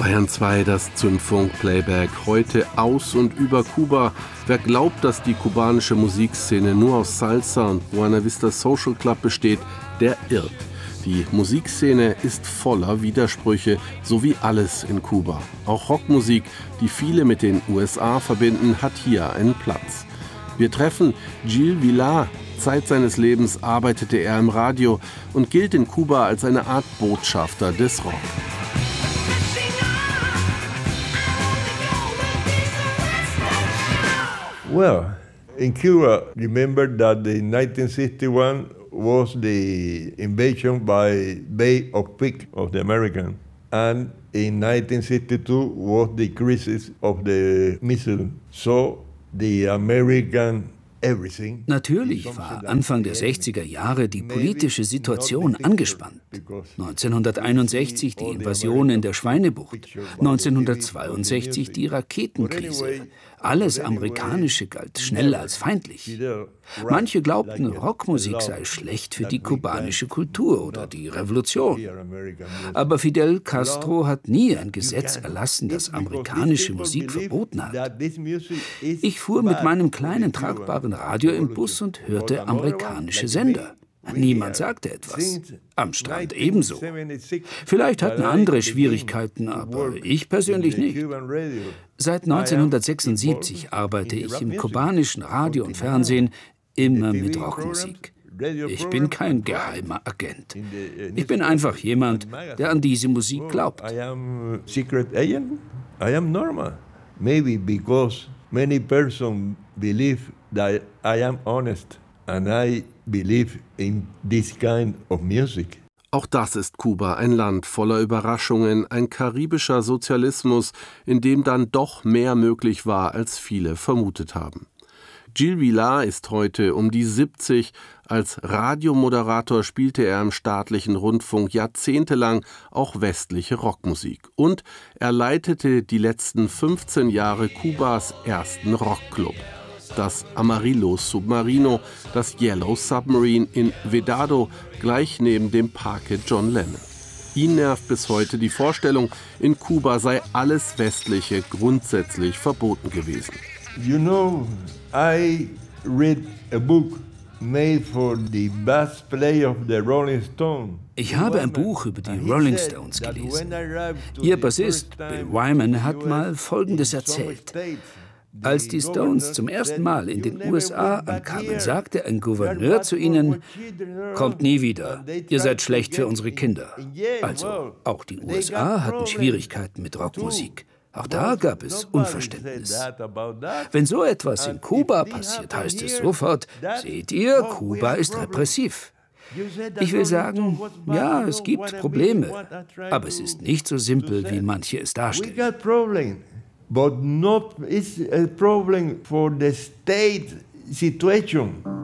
Bayern 2, das Zündfunk-Playback. Heute aus und über Kuba. Wer glaubt, dass die kubanische Musikszene nur aus Salsa und Buena Vista Social Club besteht, der irrt. Die Musikszene ist voller Widersprüche, so wie alles in Kuba. Auch Rockmusik, die viele mit den USA verbinden, hat hier einen Platz. Wir treffen Gil Villar. Zeit seines Lebens arbeitete er im Radio und gilt in Kuba als eine Art Botschafter des Rock. Well, in Cuba, remember that in 1961 was the invasion by Bay of Pigs of the Americans. And in 1962 was the crisis of the missile. So the American Natürlich war Anfang der 60er Jahre die politische Situation angespannt. 1961 die Invasion in der Schweinebucht, 1962 die Raketenkrise. Alles Amerikanische galt schnell als feindlich. Manche glaubten, Rockmusik sei schlecht für die kubanische Kultur oder die Revolution. Aber Fidel Castro hat nie ein Gesetz erlassen, das amerikanische Musik verboten hat. Ich fuhr mit meinem kleinen tragbaren Radio im Bus und hörte amerikanische Sender. Niemand sagte etwas. Am Strand ebenso. Vielleicht hatten andere Schwierigkeiten, aber ich persönlich nicht. Seit 1976 arbeite ich im kubanischen Radio und Fernsehen immer mit Rockmusik. Ich bin kein geheimer Agent. Ich bin einfach jemand, der an diese Musik glaubt. I am secret agent. I am normal. Maybe because many persons believe that I am honest and I believe in this kind of music. Auch das ist Kuba, ein Land voller Überraschungen, ein karibischer Sozialismus, in dem dann doch mehr möglich war, als viele vermutet haben. Gil Villar ist heute um die 70. Als Radiomoderator spielte er im staatlichen Rundfunk jahrzehntelang auch westliche Rockmusik. Und er leitete die letzten 15 Jahre Kubas ersten Rockclub. Das Amarillo Submarino, das Yellow Submarine in Vedado, gleich neben dem Parque John Lennon. Ihn nervt bis heute die Vorstellung, in Kuba sei alles Westliche grundsätzlich verboten gewesen. You know, I read a book made for the bass player of the Rolling Stones. Ich habe ein Buch über die Rolling Stones gelesen. Ihr Bassist Bill Wyman hat mal Folgendes erzählt. Als die Stones zum ersten Mal in den USA ankamen, sagte ein Gouverneur zu ihnen, kommt nie wieder, ihr seid schlecht für unsere Kinder. Also, auch die USA hatten Schwierigkeiten mit Rockmusik. Auch da gab es Unverständnis. Wenn so etwas in Kuba passiert, heißt es sofort, seht ihr, Kuba ist repressiv. Ich will sagen, ja, es gibt Probleme, aber es ist nicht so simpel, wie manche es darstellen. But not it's a problem for the state situation.